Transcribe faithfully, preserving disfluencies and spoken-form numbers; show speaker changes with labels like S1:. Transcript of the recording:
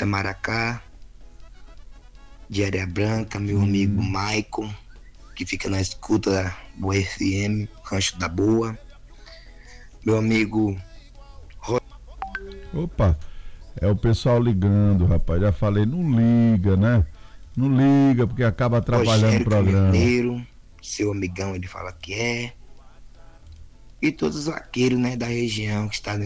S1: Itamaracá, de Areia Branca, meu
S2: Hum.
S1: amigo Maicon, que fica na escuta da Boa F M, Rancho da Boa. Meu amigo.
S2: Opa, é o pessoal ligando, rapaz. Já falei, não liga, né? Não liga, porque acaba atrapalhando o
S1: Rogério
S2: programa.
S1: Caminhoneiro, seu amigão, ele fala que é. E todos os vaqueiros, né, da região que está